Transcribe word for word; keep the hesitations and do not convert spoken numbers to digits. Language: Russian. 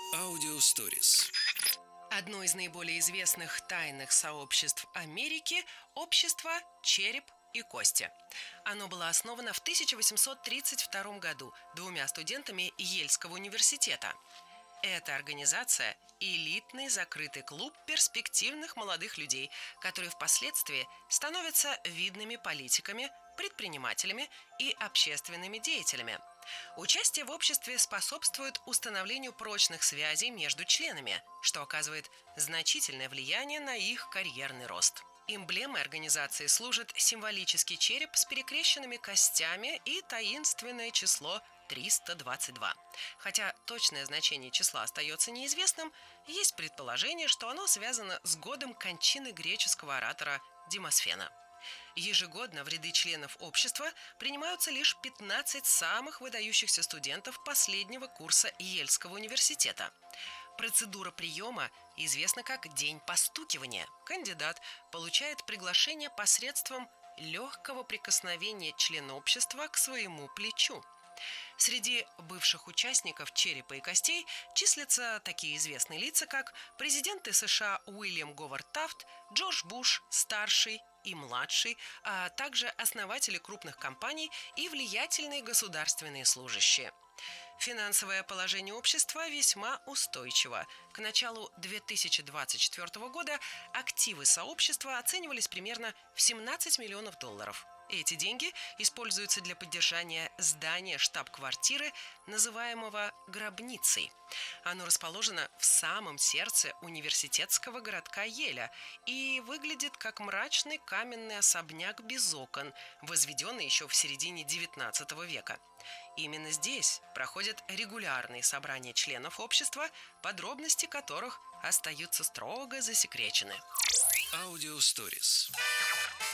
Аудиосторис. Одно из наиболее известных тайных сообществ Америки – общество «Череп и кости». Оно было основано в тысяча восемьсот тридцать втором году двумя студентами Йельского университета. Эта организация – элитный закрытый клуб перспективных молодых людей, которые впоследствии становятся видными политиками, предпринимателями и общественными деятелями. Участие в обществе способствует установлению прочных связей между членами, что оказывает значительное влияние на их карьерный рост. Эмблемой организации служит символический череп с перекрещенными костями и таинственное число триста двадцать два. Хотя точное значение числа остается неизвестным, есть предположение, что оно связано с годом кончины греческого оратора Демосфена. Ежегодно в ряды членов общества принимаются лишь пятнадцать самых выдающихся студентов последнего курса Йельского университета. Процедура приема известна как «день постукивания». Кандидат получает приглашение посредством легкого прикосновения члена общества к своему плечу. Среди бывших участников «Черепа и костей» числятся такие известные лица, как президенты США Уильям Говард Тафт, Джордж Буш, старший и младший, а также основатели крупных компаний и влиятельные государственные служащие. Финансовое положение общества весьма устойчиво. К началу две тысячи двадцать четвёртого года активы сообщества оценивались примерно в семнадцать миллионов долларов. Эти деньги используются для поддержания здания штаб-квартиры, называемого «Гробницей». Оно расположено в самом сердце университетского городка Йеля и выглядит как мрачный каменный особняк без окон, возведенный еще в середине девятнадцатого века. Именно здесь проходят регулярные собрания членов общества, подробности которых остаются строго засекречены. Аудиосторис.